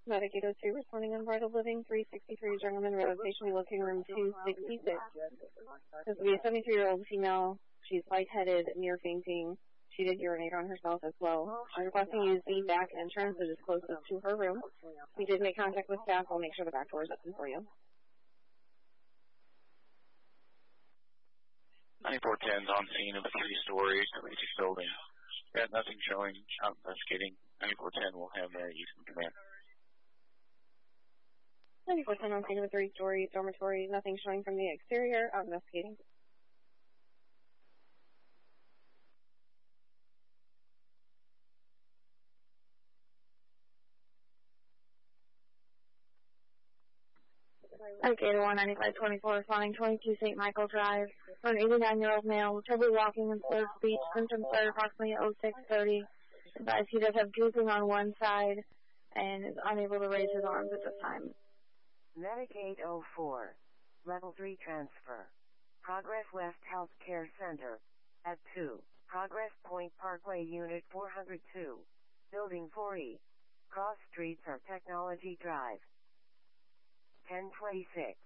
Medicaid 02, responding unbridled living, 363 Gentleman Road, patient looking room 266. This will be a 73-year-old female. She's lightheaded, near fainting. She did urinate on herself as well. I'm requesting you use the back entrance that is closest to her room. We did make contact with staff. We'll make sure the back door is open for you. 9410's on scene of a 3-story building. Got nothing showing. Out investigating. 9410 will have Eastern Command. 9410 on scene of a 3-story dormitory. Nothing showing from the exterior. Out investigating. Medicaid 19524, responding 22 St. Michael Drive. For an 89-year-old male, trouble walking and slow speech. Symptoms start approximately 0630. Advised he does have drooping on one side and is unable to raise his arms at this time. Medicaid 04, Level 3 transfer. Progress West Health Care Center. At 2, Progress Point Parkway Unit 402. Building 4E. Cross Streets or Technology Drive. 1026.